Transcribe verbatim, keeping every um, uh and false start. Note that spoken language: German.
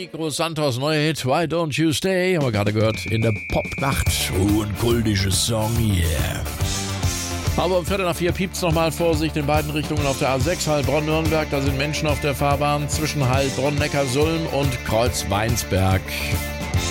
Nico Santos, neuer Hit, Why Don't You Stay, haben wir gerade gehört, in der Popnacht. Oh, ein kultisches Song, yeah. Aber um Viertel nach vier piept's nochmal. Vorsicht in beiden Richtungen auf der A sechs, Heilbronn-Nürnberg. Da sind Menschen auf der Fahrbahn zwischen Heilbronn, Neckarsulm und Kreuz-Weinsberg.